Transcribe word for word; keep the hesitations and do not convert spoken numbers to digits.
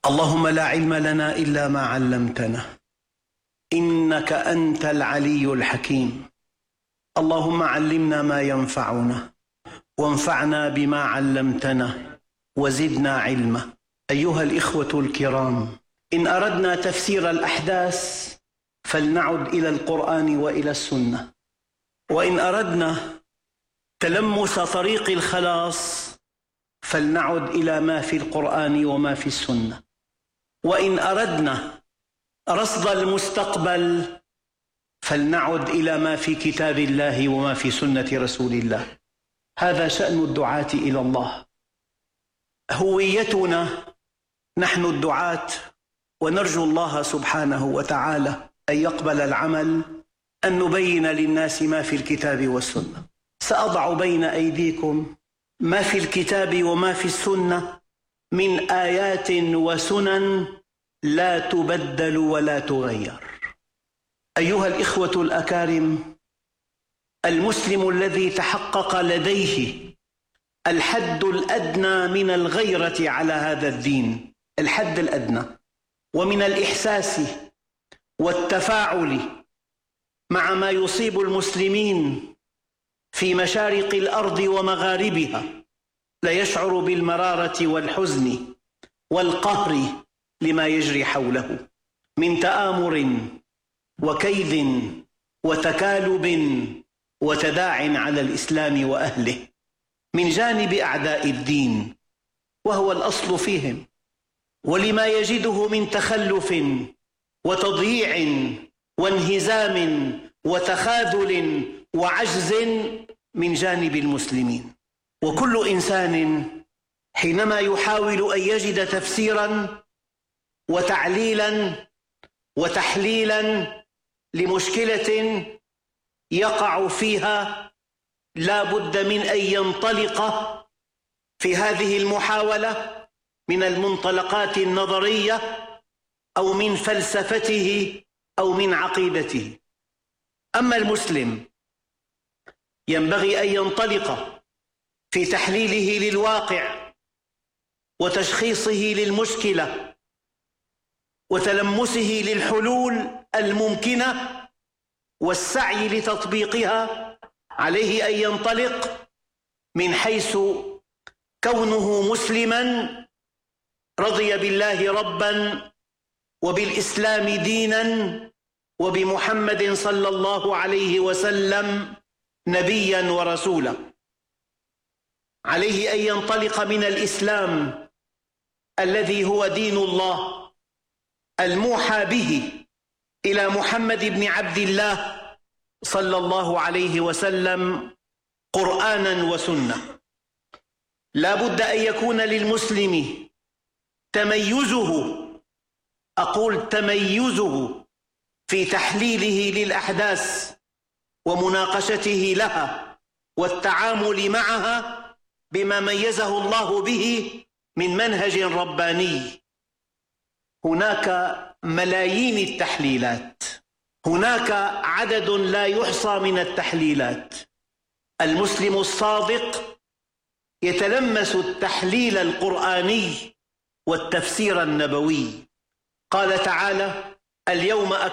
اللهم لا علم لنا إلا ما علمتنا إنك أنت العلي الحكيم. اللهم علمنا ما ينفعنا وانفعنا بما علمتنا وزدنا علما. أيها الإخوة الكرام، إن أردنا تفسير الأحداث فلنعد إلى القرآن وإلى السنة، وإن أردنا تلمس طريق الخلاص فلنعد إلى ما في القرآن وما في السنة، وإن أردنا رصد المستقبل فلنعد إلى ما في كتاب الله وما في سنة رسول الله. هذا شأن الدعاة إلى الله. هويتنا نحن الدعاة، ونرجو الله سبحانه وتعالى أن يقبل العمل، أن نبين للناس ما في الكتاب والسنة. سأضع بين أيديكم ما في الكتاب وما في السنة من آيات وسنن لا تبدل ولا تغير. أيها الإخوة الأكارم، المسلم الذي تحقق لديه الحد الأدنى من الغيرة على هذا الدين، الحد الأدنى، ومن الإحساس والتفاعل مع ما يصيب المسلمين في مشارق الأرض ومغاربها، ليشعر بالمرارة والحزن والقهر لما يجري حوله من تآمر وكيد وتكالب وتداع على الإسلام وأهله من جانب أعداء الدين، وهو الأصل فيهم، ولما يجده من تخلف وتضييع وانهزام وتخاذل وعجز من جانب المسلمين. وكل إنسان حينما يحاول أن يجد تفسيرا وتعليلا وتحليلا لمشكلة يقع فيها لا بد من أن ينطلق في هذه المحاولة من المنطلقات النظرية أو من فلسفته أو من عقيدته. أما المسلم ينبغي أن ينطلق في تحليله للواقع وتشخيصه للمشكلة وتلمسه للحلول الممكنة والسعي لتطبيقها. عليه أن ينطلق من حيث كونه مسلما رضي بالله ربا وبالإسلام دينا وبمحمد صلى الله عليه وسلم نبيا ورسولا. عليه أن ينطلق من الإسلام الذي هو دين الله الموحى به إلى محمد بن عبد الله صلى الله عليه وسلم قرآنا وسنة. لا بد أن يكون للمسلم تميزه، أقول تميزه، في تحليله للأحداث ومناقشته لها والتعامل معها بما ميزه الله به من منهج رباني. هناك ملايين التحليلات، هناك عدد لا يحصى من التحليلات. المسلم الصادق يتلمس التحليل القرآني والتفسير النبوي. قال تعالى: اليوم